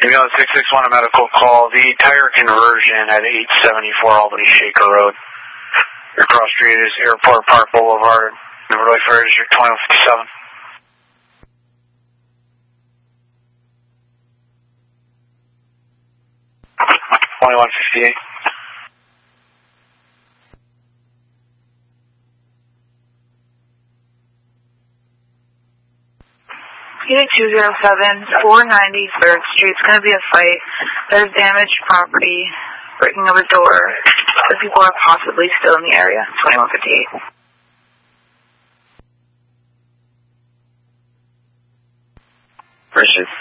Ambulance 661, a medical call. The tire conversion at 874 Albany Shaker Road. Your cross street is Airport Park Boulevard, River Lake Fire District 2157. 2158. Unit 207, 490 3rd Street. It's going to be a fight. There's damaged property, breaking of a door. The people are possibly still in the area. 2158. Pursuit